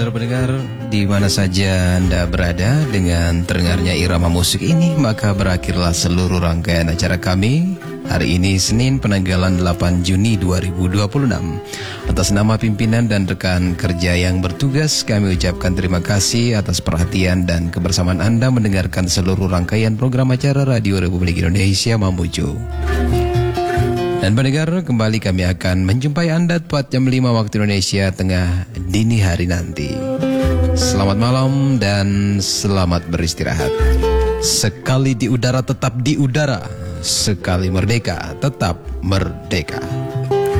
saudara pendengar, di mana saja Anda berada dengan terdengarnya irama musik ini, maka berakhirlah seluruh rangkaian acara kami hari ini Senin penanggalan 8 Juni 2026. Atas nama pimpinan dan rekan kerja yang bertugas, kami ucapkan terima kasih atas perhatian dan kebersamaan Anda mendengarkan seluruh rangkaian program acara Radio Republik Indonesia Mamuju. Dan pendengar, kembali kami akan menjumpai Anda tepat jam 5 waktu Indonesia Tengah dini hari nanti. Selamat malam dan selamat beristirahat. Sekali di udara tetap di udara, sekali merdeka tetap merdeka.